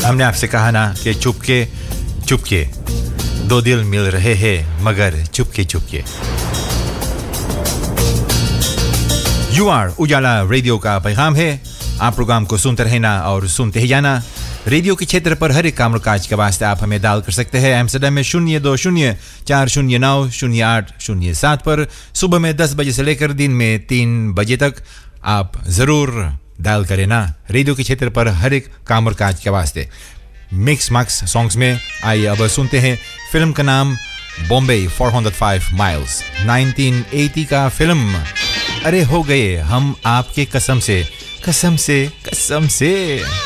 हमने आपसे कहा ना कि चुपके चुपके दो दिल मिल रहे हैं मगर Chupke Chupke. You are Ujala radio का पैगाम है. आप प्रोग्राम को सुनते रहना और सुनते ही जाना. रेडियो के क्षेत्र पर हर एक काम काज के वास्ते आप हमें डायल कर सकते हैं. एम्स्टर्डम में 020-409-0807 पर सुबह में 10 बजे से लेकर दिन में 3 बजे तक आप जरूर डायल करें ना. रेडियो के क्षेत्र पर हर एक काम और काज के वास्ते. मिक्स मैक्स सॉन्ग्स में आइए अब सुनते हैं. फिल्म का नाम बॉम्बे 405 माइल्स. 1980 का फिल्म. अरे हो गए हम आपके कसम से कसम से कसम से.